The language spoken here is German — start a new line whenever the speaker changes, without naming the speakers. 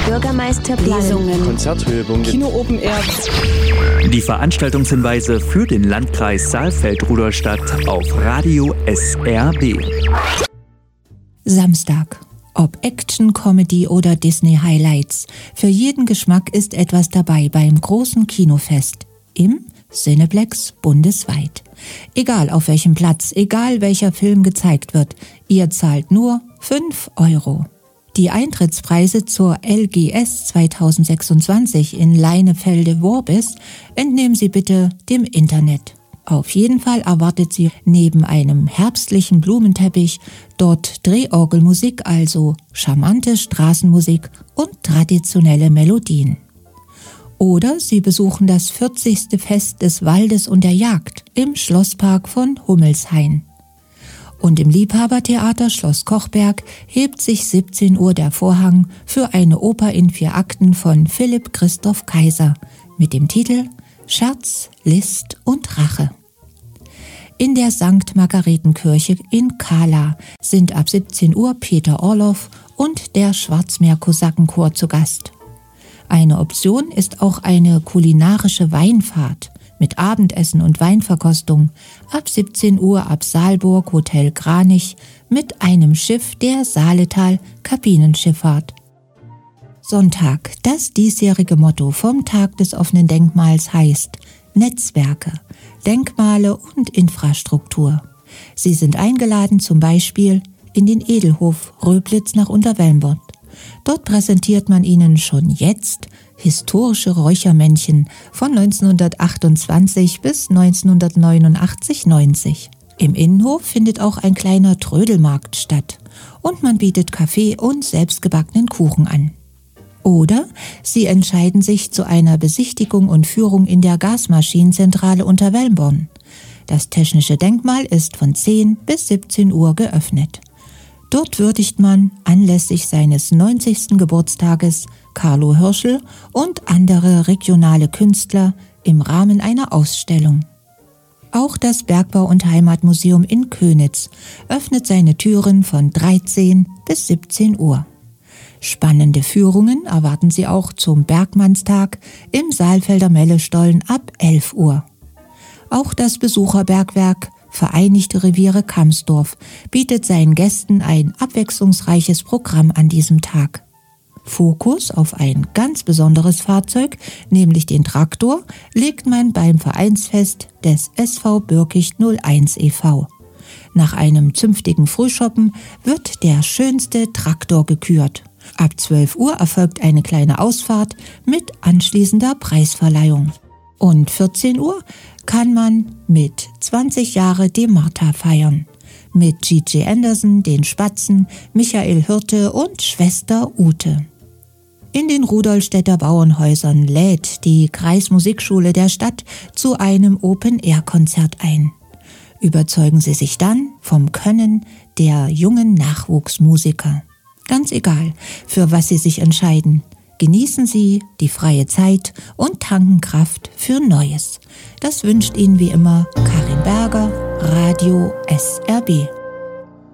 Bürgermeisterplan,
Lesungen,
Konzerthöhepunkte,
Kino Open Air.
Die Veranstaltungshinweise für den Landkreis Saalfeld-Rudolstadt auf Radio SRB.
Samstag. Ob Action, Comedy oder Disney-Highlights. Für jeden Geschmack ist etwas dabei beim großen Kinofest im Cineplex bundesweit. Egal auf welchem Platz, egal welcher Film gezeigt wird, ihr zahlt nur 5 €. Die Eintrittspreise zur LGS 2026 in Leinefelde-Worbis entnehmen Sie bitte dem Internet. Auf jeden Fall erwartet Sie neben einem herbstlichen Blumenteppich dort Drehorgelmusik, also charmante Straßenmusik und traditionelle Melodien. Oder Sie besuchen das 40. Fest des Waldes und der Jagd im Schlosspark von Hummelshain. Und im Liebhabertheater Schloss Kochberg hebt sich 17 Uhr der Vorhang für eine Oper in 4 Akten von Philipp Christoph Kaiser mit dem Titel Scherz, List und Rache. In der St. Margaretenkirche in Kahla sind ab 17 Uhr Peter Orloff und der Schwarzmeer-Kosakenchor zu Gast. Eine Option ist auch eine kulinarische Weinfahrt mit Abendessen und Weinverkostung ab 17 Uhr ab Saalburg Hotel Kranich mit einem Schiff der Saaletal Kabinenschifffahrt. Sonntag, das diesjährige Motto vom Tag des offenen Denkmals heißt Netzwerke, Denkmale und Infrastruktur. Sie sind eingeladen zum Beispiel in den Edelhof Röblitz nach Unterwelmbert. Dort präsentiert man Ihnen schon jetzt historische Räuchermännchen von 1928 bis 1989-90. Im Innenhof findet auch ein kleiner Trödelmarkt statt und man bietet Kaffee und selbstgebackenen Kuchen an. Oder Sie entscheiden sich zu einer Besichtigung und Führung in der Gasmaschinenzentrale Unterwelmbonn. Das technische Denkmal ist von 10 bis 17 Uhr geöffnet. Dort würdigt man anlässlich seines 90. Geburtstages Carlo Hirschl und andere regionale Künstler im Rahmen einer Ausstellung. Auch das Bergbau- und Heimatmuseum in Könitz öffnet seine Türen von 13 bis 17 Uhr. Spannende Führungen erwarten Sie auch zum Bergmannstag im Saalfelder Mellestollen ab 11 Uhr. Auch das Besucherbergwerk Vereinigte Reviere Kamsdorf bietet seinen Gästen ein abwechslungsreiches Programm an diesem Tag. Fokus auf ein ganz besonderes Fahrzeug, nämlich den Traktor, legt man beim Vereinsfest des SV Birkicht 01 e.V. Nach einem zünftigen Frühschoppen wird der schönste Traktor gekürt. Ab 12 Uhr erfolgt eine kleine Ausfahrt mit anschließender Preisverleihung. Und 14 Uhr kann man mit 20 Jahre die Martha feiern. Mit Gigi Anderson, den Spatzen, Michael Hirte und Schwester Ute. In den Rudolstädter Bauernhäusern lädt die Kreismusikschule der Stadt zu einem Open-Air-Konzert ein. Überzeugen Sie sich dann vom Können der jungen Nachwuchsmusiker. Ganz egal, für was Sie sich entscheiden. Genießen Sie die freie Zeit und tanken Kraft für Neues. Das wünscht Ihnen wie immer Karin Berger, Radio SRB.